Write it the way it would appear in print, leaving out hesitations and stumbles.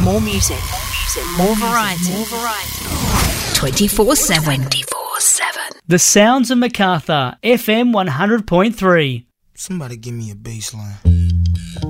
More music. More variety. 24/7. The Sounds of Macarthur, FM 100.3. Somebody give me a bass line.